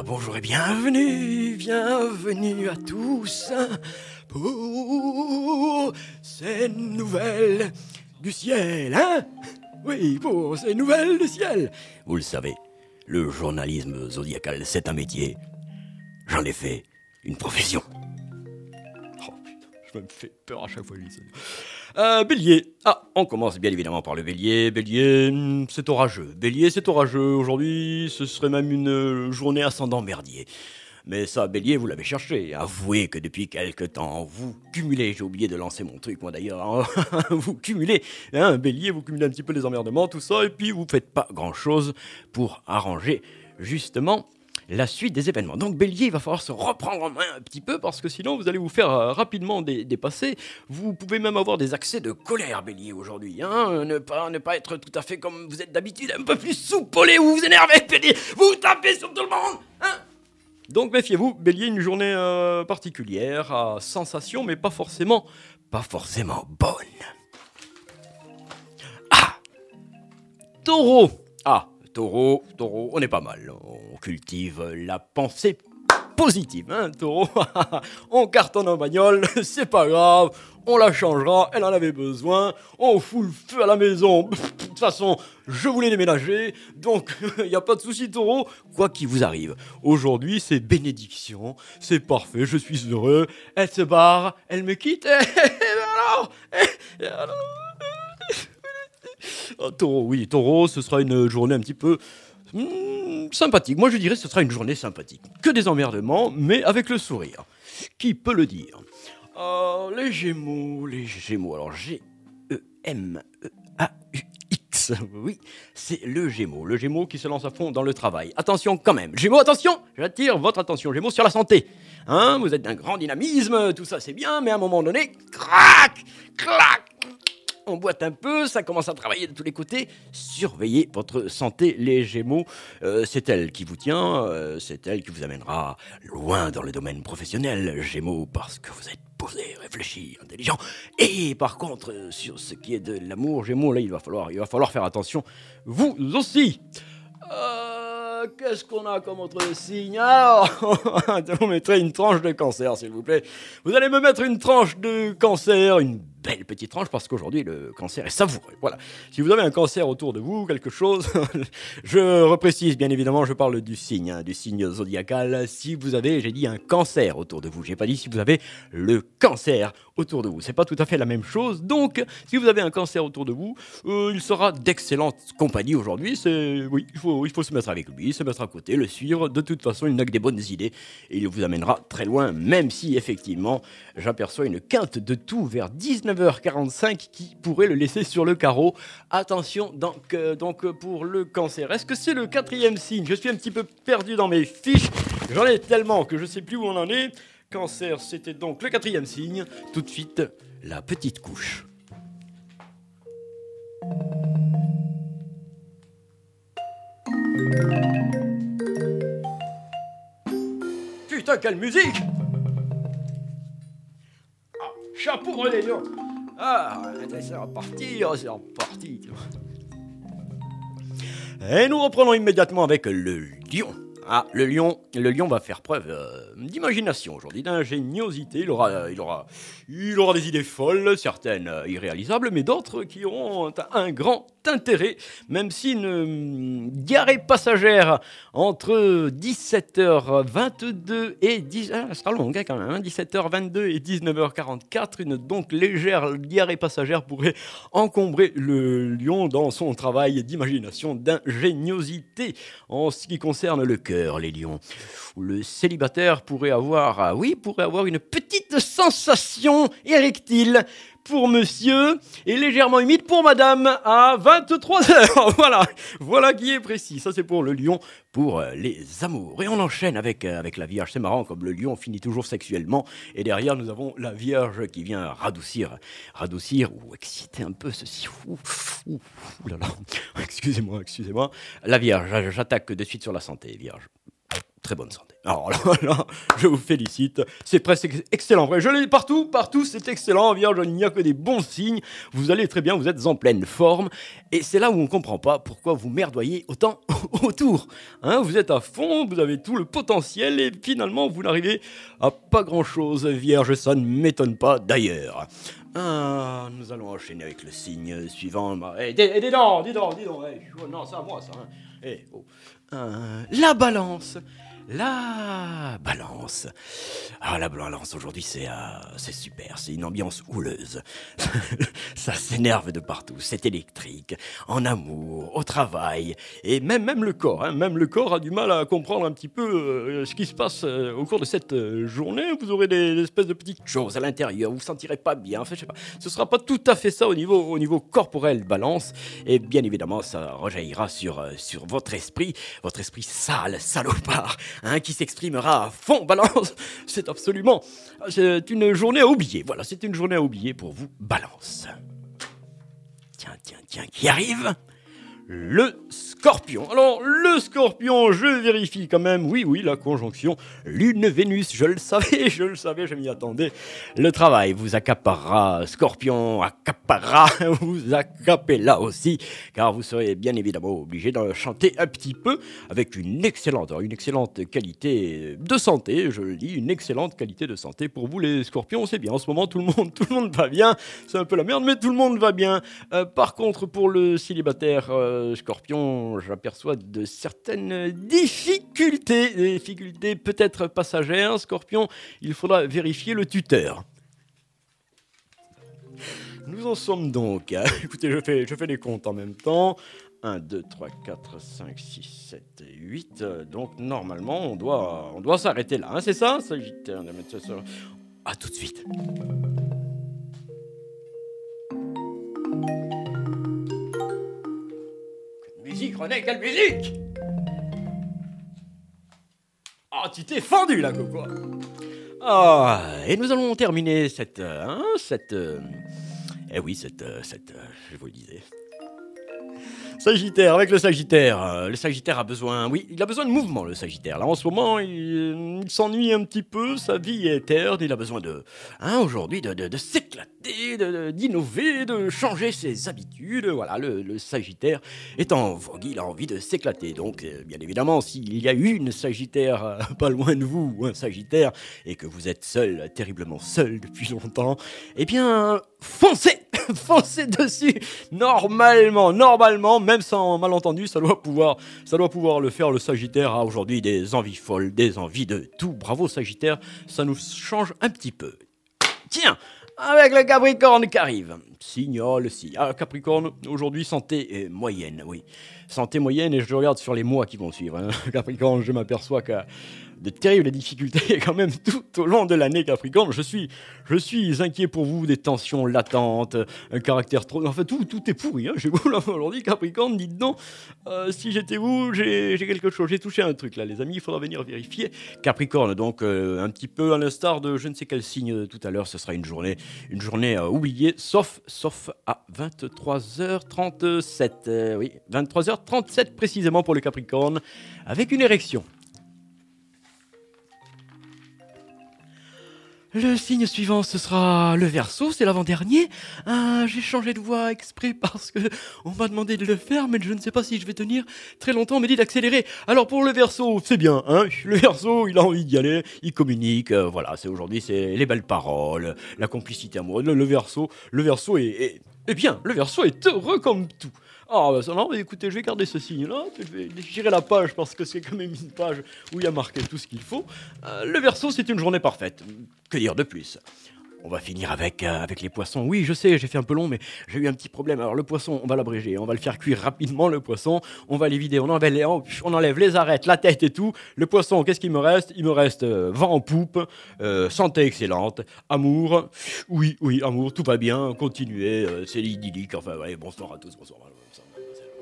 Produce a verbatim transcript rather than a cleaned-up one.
bonjour et bienvenue, bienvenue à tous pour ces nouvelles du ciel, hein? Oui, pour ces nouvelles du ciel. Vous le savez, le journalisme zodiacal, c'est un métier. J'en ai fait une profession. Oh putain, je me fais peur à chaque fois que je dis ça. Euh, Bélier. Ah, on commence bien évidemment par le Bélier. Bélier, c'est orageux. Bélier, c'est orageux. Aujourd'hui, ce serait même une journée ascendant merdier. Mais ça, Bélier, vous l'avez cherché. Avouez que depuis quelque temps, vous cumulez, j'ai oublié de lancer mon truc, moi d'ailleurs, hein. Vous cumulez, hein, Bélier, vous cumulez un petit peu les emmerdements, tout ça, et puis vous faites pas grand-chose pour arranger, justement, la suite des événements. Donc Bélier, il va falloir se reprendre en main un petit peu, parce que sinon, vous allez vous faire euh, rapidement dé- dépasser. Vous pouvez même avoir des accès de colère, Bélier, aujourd'hui, hein. Ne pas, ne pas être tout à fait comme vous êtes d'habitude, un peu plus soupolé, vous vous énervez, Bélier, vous tapez sur tout le monde, hein. Donc méfiez-vous, Bélier, une journée euh, particulière, à sensation, mais pas forcément, pas forcément bonne. Ah, Taureau. Ah, Taureau, Taureau, on est pas mal. On cultive la pensée positive, hein, Taureau. On cartonne en bagnole, c'est pas grave. On la changera, elle en avait besoin. On fout le feu à la maison. De toute façon, je voulais déménager, donc il n'y a pas de souci, Taureau, quoi qu'il vous arrive. Aujourd'hui, c'est bénédiction, c'est parfait, je suis heureux. Elle se barre, elle me quitte. Et alors, et alors oh, Taureau, oui, Taureau, ce sera une journée un petit peu hmm, sympathique. Moi, je dirais que ce sera une journée sympathique. Que des emmerdements, mais avec le sourire. Qui peut le dire? Euh, les Gémeaux, les Gémeaux. Alors, G E M E A U X. Oui, c'est le Gémeaux. Le Gémeaux qui se lance à fond dans le travail. Attention quand même. Gémeaux, attention! J'attire votre attention, Gémeaux, sur la santé. Hein, vous êtes d'un grand dynamisme, tout ça c'est bien, mais à un moment donné, crac, clac, on boite un peu, ça commence à travailler de tous les côtés. Surveillez votre santé, les Gémeaux. Euh, c'est elle qui vous tient, euh, c'est elle qui vous amènera loin dans le domaine professionnel, Gémeaux, parce que vous êtes posé, réfléchi, intelligent. Et par contre, euh, sur ce qui est de l'amour, Gémeaux, là, il va falloir, il va falloir faire attention. Vous aussi. Euh, qu'est-ce qu'on a comme autre signe? Alors, vous mettrez une tranche de cancer, s'il vous plaît. Vous allez me mettre une tranche de cancer, une belle petite tranche, parce qu'aujourd'hui, le cancer est savoureux. Voilà. Si vous avez un cancer autour de vous, quelque chose, je reprécise, bien évidemment, je parle du signe, hein, du signe zodiacal. Si vous avez, j'ai dit, un cancer autour de vous. J'ai pas dit si vous avez le cancer autour de vous. C'est pas tout à fait la même chose. Donc, si vous avez un cancer autour de vous, euh, il sera d'excellente compagnie aujourd'hui. C'est, oui, il faut, il faut se mettre avec lui, se mettre à côté, le suivre. De toute façon, il n'a que des bonnes idées et il vous amènera très loin, même si, effectivement, j'aperçois une quinte de tout vers dix-neuf heures quarante-cinq qui pourrait le laisser sur le carreau. Attention, donc, euh, donc pour le cancer. Est-ce que c'est le quatrième signe? Je suis un petit peu perdu dans mes fiches. J'en ai tellement que je ne sais plus où on en est. Cancer, c'était donc le quatrième signe. Tout de suite, la petite couche. Putain, quelle musique! Ah, chapeau relayant! Ah, c'est reparti, c'est reparti. Et nous reprenons immédiatement avec le lion. Ah, le lion, le lion va faire preuve euh, d'imagination aujourd'hui, d'ingéniosité. Il aura, il aura, il aura des idées folles, certaines euh, irréalisables, mais d'autres qui auront un, un grand intérêt, même si une diarrhée passagère entre dix-sept heures vingt-deux et dix... Ah, ça sera long hein, quand même, hein, dix-sept heures vingt-deux et dix-neuf heures quarante-quatre, une donc légère diarrhée passagère pourrait encombrer le lion dans son travail d'imagination, d'ingéniosité. En ce qui concerne le cœur, les lions, le célibataire pourrait avoir, ah oui, pourrait avoir une petite sensation érectile pour monsieur et légèrement humide pour madame à vingt-trois heures. Voilà, voilà qui est précis. Ça, c'est pour le lion, pour les amours. Et on enchaîne avec, avec la Vierge. C'est marrant, comme le lion finit toujours sexuellement. Et derrière, nous avons la Vierge qui vient radoucir, radoucir ou exciter un peu ceci. Ouh, ouh, ouh là là. Excusez-moi, excusez-moi. La Vierge, j'attaque de suite sur la santé, Vierge. très bonne santé. Alors là, là, je vous félicite, c'est presque excellent. Vrai, je l'ai partout, partout, c'est excellent. Vierge, il n'y a que des bons signes. Vous allez très bien, vous êtes en pleine forme. Et c'est là où on ne comprend pas pourquoi vous merdoyez autant autour. Hein, vous êtes à fond, vous avez tout le potentiel et finalement, vous n'arrivez à pas grand-chose. Vierge, ça ne m'étonne pas d'ailleurs. Ah, nous allons enchaîner avec le signe suivant. Eh, dis, dis donc, dis donc, dis donc. Eh, oh, non, c'est à moi ça. Hein. Eh, oh. Euh, la balance. La balance. Ah, la balance aujourd'hui, c'est euh, c'est super. C'est une ambiance houleuse. Ça s'énerve de partout. C'est électrique. En amour, au travail. Et même, même le corps. Hein, même le corps a du mal à comprendre un petit peu euh, ce qui se passe euh, au cours de cette euh, journée. Vous aurez des, des espèces de petites choses à l'intérieur. Vous ne vous sentirez pas bien. Enfin, je sais pas. Ce ne sera pas tout à fait ça au niveau, au niveau corporel balance. Et bien évidemment, ça rejaillira sur, euh, sur votre esprit. Votre esprit sale, salopard. Hein, qui s'exprimera à fond, balance. C'est absolument, c'est une journée à oublier. Voilà, c'est une journée à oublier pour vous, balance. Tiens, tiens, tiens, qui arrive ? Le Scorpion. Alors, le Scorpion, je vérifie quand même. Oui, oui, la conjonction Lune-Vénus, je le savais, je le savais, je m'y attendais. Le travail vous accaparera, Scorpion accaparera, vous accaper là aussi, car vous serez bien évidemment obligé de chanter un petit peu avec une excellente, une excellente qualité de santé, je le dis, une excellente qualité de santé pour vous les Scorpions, c'est bien. En ce moment, tout le monde, tout le monde va bien. C'est un peu la merde, mais tout le monde va bien. Euh, par contre, pour le célibataire, euh, Scorpion, j'aperçois de certaines difficultés, des difficultés peut-être passagères. Scorpion, il faudra vérifier le tuteur. Nous en sommes donc. Hein. Écoutez, je fais, je fais les comptes en même temps. un, deux, trois, quatre, cinq, six, sept, huit. Donc normalement, on doit, on doit s'arrêter là. Hein, c'est ça, Sagittaire. À tout de suite. Musique, René, quelle musique! Ah, tu t'es fendu là, Coco! Ah, et nous allons terminer cette... Hein, cette... Euh, eh oui, cette... cette euh, je vous le disais... Sagittaire, avec le Sagittaire. Euh, le Sagittaire a besoin, oui, il a besoin de mouvement, le Sagittaire. Là, en ce moment, il, il s'ennuie un petit peu, sa vie est terne, il a besoin de, hein, aujourd'hui, de, de, de s'éclater, de, d'innover, de changer ses habitudes. Voilà, le, le Sagittaire est en vogue, il a envie de s'éclater. Donc, euh, bien évidemment, s'il y a une Sagittaire euh, pas loin de vous, ou un Sagittaire, et que vous êtes seul, terriblement seul depuis longtemps, eh bien, foncez, foncez dessus. Normalement, normalement, même sans malentendu, ça doit pouvoir, ça doit pouvoir le faire. Le Sagittaire a aujourd'hui des envies folles, des envies de tout. Bravo Sagittaire, ça nous change un petit peu. Tiens, avec le Capricorne qui arrive. Signal, si. Ah, Capricorne, aujourd'hui, santé est moyenne, oui. Santé moyenne, et je regarde sur les mois qui vont suivre. Hein. Capricorne, je m'aperçois que de terribles difficultés quand même tout au long de l'année, Capricorne. Je suis, je suis inquiet pour vous, des tensions latentes, un caractère trop... Enfin, tout, tout est pourri. Hein. J'ai vous là aujourd'hui, Capricorne, dites donc, euh, si j'étais vous, j'ai, j'ai quelque chose. J'ai touché un truc là, les amis, il faudra venir vérifier. Capricorne, donc, euh, un petit peu à l'instar de je ne sais quel signe tout à l'heure, ce sera une journée, une journée à oublier, sauf, sauf à vingt-trois heures trente-sept. Euh, oui, vingt-trois heures trente-sept précisément pour le Capricorne, avec une érection. Le signe suivant, ce sera le Verseau, c'est l'avant-dernier. Ah, j'ai changé de voix exprès parce que on m'a demandé de le faire, mais je ne sais pas si je vais tenir très longtemps. On m'a dit d'accélérer. Alors pour le Verseau, c'est bien, hein. Le Verseau, il a envie d'y aller, il communique. Euh, voilà, c'est aujourd'hui, c'est les belles paroles, la complicité amoureuse. Le, le Verseau, le Verseau est, est, est bien. Le Verseau est heureux comme tout. Ah, bah, non, mais écoutez, je vais garder ce signe-là, je vais déchirer la page parce que c'est quand même une page où il y a marqué tout ce qu'il faut. Euh, le Verseau, c'est une journée parfaite. Que dire de plus ? On va finir avec, euh, avec les poissons. Oui, je sais, j'ai fait un peu long, mais j'ai eu un petit problème. Alors, le poisson, on va l'abréger, on va le faire cuire rapidement, le poisson. On va les vider, on enlève les, on enlève les arêtes, la tête et tout. Le poisson, qu'est-ce qu'il me reste ? Il me reste euh, vent en poupe, euh, santé excellente, amour. Oui, oui, amour, tout va bien, continuez, euh, c'est idyllique. Enfin, allez, bonsoir à tous, bonsoir.